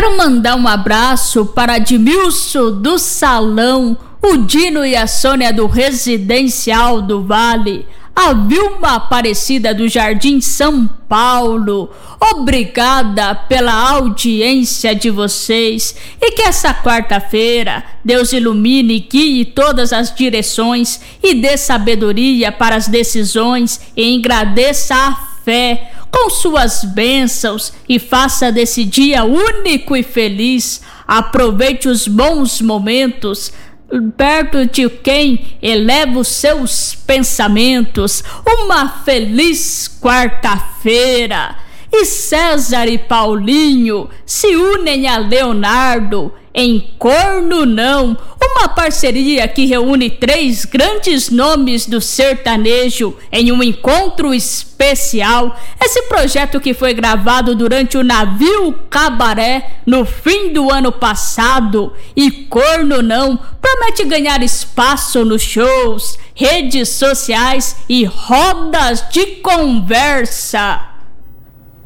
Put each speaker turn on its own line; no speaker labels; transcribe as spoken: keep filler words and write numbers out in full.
Quero mandar um abraço para Admilson do Salão, o Dino e a Sônia do Residencial do Vale, a Vilma Aparecida do Jardim São Paulo. Obrigada pela audiência de vocês e que essa quarta-feira Deus ilumine e guie todas as direções e dê sabedoria para as decisões e engrandeça a fé com suas bênçãos e faça desse dia único e feliz. Aproveite os bons momentos perto de quem eleva os seus pensamentos. Uma feliz quarta-feira. E César e Paulinho se unem a Leonardo em Corno Não, uma parceria que reúne três grandes nomes do sertanejo em um encontro especial. Esse projeto, que foi gravado durante o Navio Cabaré no fim do ano passado, e Corno Não promete ganhar espaço nos shows, redes sociais e rodas de conversa.